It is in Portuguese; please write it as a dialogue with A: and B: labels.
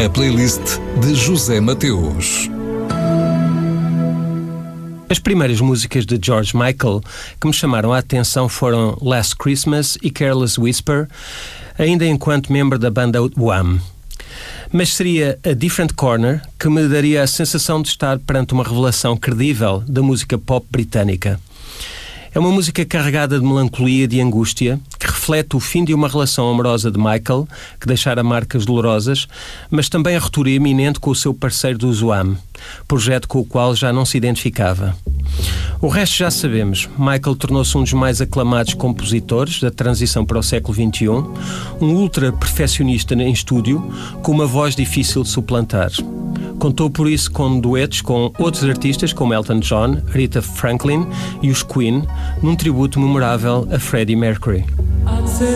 A: A playlist de José Mateus.
B: As primeiras músicas de George Michael que me chamaram a atenção foram Last Christmas e Careless Whisper, ainda enquanto membro da banda Wham. Mas seria A Different Corner que me daria a sensação de estar perante uma revelação credível da música pop britânica. É uma música carregada de melancolia e de angústia, que reflete o fim de uma relação amorosa de Michael, que deixara marcas dolorosas, mas também a ruptura iminente com o seu parceiro do Wham, projeto com o qual já não se identificava. O resto já sabemos. Michael tornou-se um dos mais aclamados compositores da transição para o século XXI, um ultra-perfeccionista em estúdio, com uma voz difícil de suplantar. Contou por isso com duetos com outros artistas como Elton John, Aretha Franklin e os Queen, num tributo memorável a Freddie Mercury.